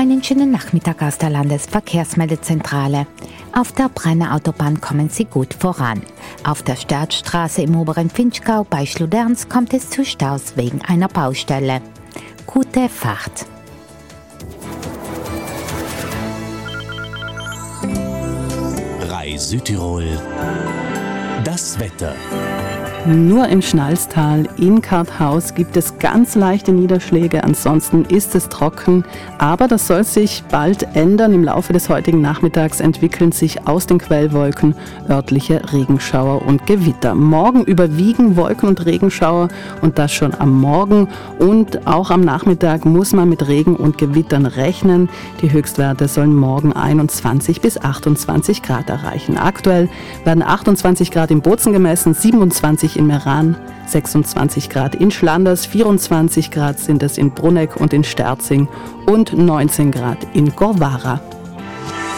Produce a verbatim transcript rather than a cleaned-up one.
Einen schönen Nachmittag aus der Landesverkehrsmeldezentrale. Auf der Brenner Autobahn kommen Sie gut voran. Auf der Stadtstraße im oberen Vinschgau bei Schluderns kommt es zu Staus wegen einer Baustelle. Gute Fahrt. Rai Südtirol. Das Wetter. Nur im Schnalztal in Karthaus gibt es ganz leichte Niederschläge, ansonsten ist es trocken, aber das soll sich bald ändern. Im Laufe des heutigen Nachmittags entwickeln sich aus den Quellwolken örtliche Regenschauer und Gewitter. Morgen überwiegen Wolken und Regenschauer und das schon am Morgen und auch am Nachmittag muss man mit Regen und Gewittern rechnen. Die Höchstwerte sollen morgen einundzwanzig bis achtundzwanzig Grad erreichen. Aktuell werden achtundzwanzig Grad in Bozen gemessen, siebenundzwanzig in Meran, sechsundzwanzig Grad in Schlanders, vierundzwanzig Grad sind es in Bruneck und in Sterzing und neunzehn Grad in Gorvara.